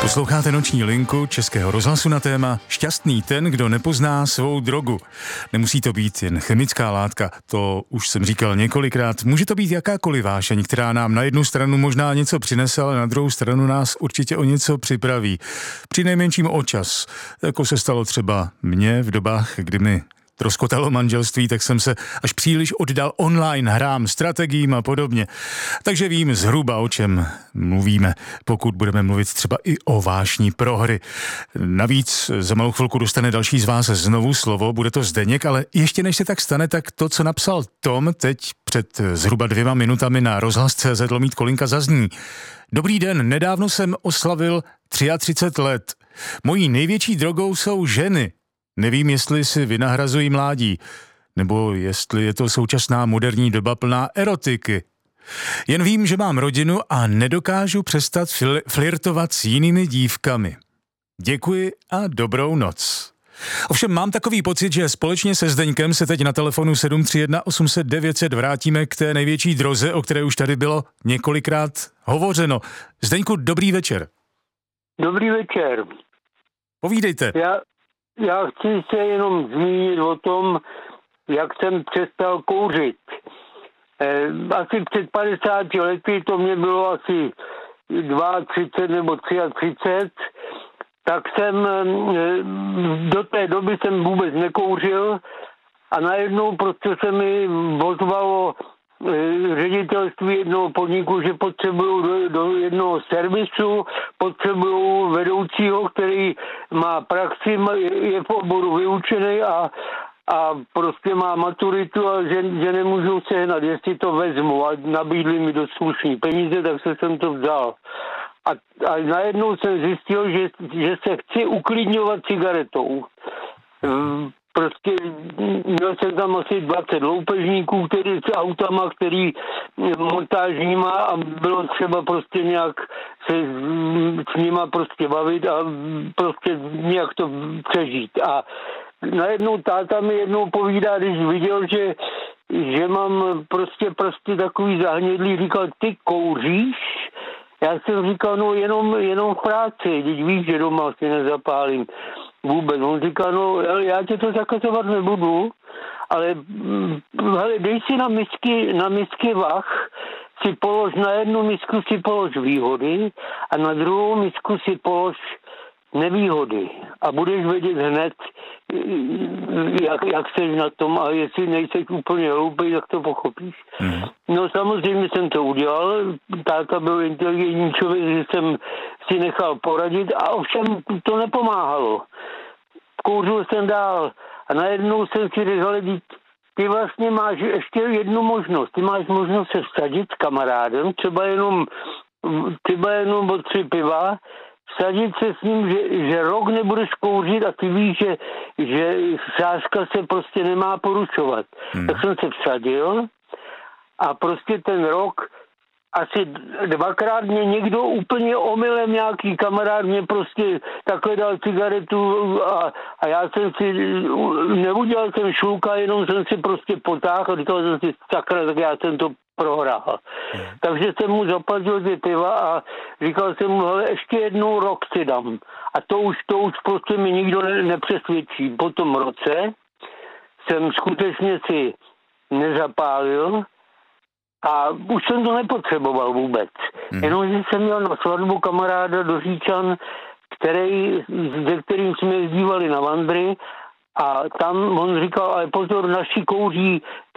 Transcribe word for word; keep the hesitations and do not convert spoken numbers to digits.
Posloucháte Noční linku Českého rozhlasu na téma Šťastný ten, kdo nepozná svou drogu. Nemusí to být jen chemická látka, to už jsem říkal několikrát. Může to být jakákoliv vášeň, která nám na jednu stranu možná něco přinese, ale na druhou stranu nás určitě o něco připraví. Při nejmenším o čas, jako se stalo třeba mně v dobách, kdy mi rozkotalo manželství, tak jsem se až příliš oddal online hrám, strategiím a podobně. Takže vím zhruba, o čem mluvíme, pokud budeme mluvit třeba i o vášní prohry. Navíc za malou chvilku dostane další z vás znovu slovo, bude to Zdeněk, ale ještě než se tak stane, tak to, co napsal Tom teď před zhruba dvěma minutami na rozhlas tečka cé zet lomítko kolinka zazní. Dobrý den, nedávno jsem oslavil třicet tři let. Mojí největší drogou jsou ženy. Nevím, jestli si vynahrazují mládí, nebo jestli je to současná moderní doba plná erotiky. Jen vím, že mám rodinu a nedokážu přestat fl- flirtovat s jinými dívkami. Děkuji a dobrou noc. Ovšem mám takový pocit, že společně se Zdeňkem se teď na telefonu sedm tři jedna osm set devět set vrátíme k té největší droze, o které už tady bylo několikrát hovořeno. Zdeňku, dobrý večer. Dobrý večer. Povídejte. Já... Já chci se jenom zmínit o tom, jak jsem přestal kouřit. E, asi před padesáti lety, to mě bylo asi třicet dva nebo třicet tři, tak jsem e, do té doby jsem vůbec nekouřil a najednou prostě se mi ozvalo ředitelství jednoho podniku, že potřebují do, do jednoho servisu, potřebují vedoucího, který má praxi, je v oboru vyučený a, a prostě má maturitu a že, že nemůžou sehnat, jestli to vezmu, a nabídli mi dost slušný peníze, tak se jsem to vzal. A, a najednou jsem zjistil, že, že se chci uklidňovat cigaretou. Prostě měl jsem tam asi dvacet loupežníků, který s autama, který montážníma a bylo třeba prostě nějak se s nima prostě bavit a prostě nějak to přežít. A najednou táta mi jednou povídá, když viděl, že, že mám prostě prostě takový zahnědlý, říkal, ty kouříš? Já jsem říkal, no jenom, jenom v práci, když víš, že doma si nezapálím vůbec. On říká, no já tě to zakazovat nebudu, ale hele, dej si na misky, na misky vah, si polož, na jednu misku si polož výhody a na druhou misku si polož nevýhody. A budeš vědět hned, jak, jak seš na tom a jestli nejseš úplně hloupej, tak to pochopíš. Mm. No samozřejmě jsem to udělal, táta byl inteligentní člověk, že jsem si nechal poradit a ovšem to nepomáhalo. Kouřil jsem dál a najednou jsem si řekl, ale ty vlastně máš ještě jednu možnost. Ty máš možnost se vsadit s kamarádem, třeba jenom, třeba jenom o tři piva, vsadit se s ním, že, že rok nebudeš kouřit a ty víš, že, že sázka se prostě nemá porušovat. Hmm. Tak jsem se vsadil a prostě ten rok asi dvakrát mě někdo úplně omylem, nějaký kamarád mě prostě takhle dal cigaretu a, a já jsem si, neudělal jsem šluka, jenom jsem si prostě potáhl a říkal jsem si, sakra, tak já jsem to prohrál. Hmm. Takže jsem mu zaplatil ty piva a říkal jsem mu, hele, ještě jednou rok si dám. A to už, to už prostě mi nikdo ne, nepřesvědčí. Po tom roce jsem skutečně si nezapálil a už jsem to nepotřeboval vůbec. Hmm. Jenomže jsem měl na svatbu kamaráda do Říčan, který, se kterým jsme jezdívali na vandry a tam on říkal, ale pozor, naši kouří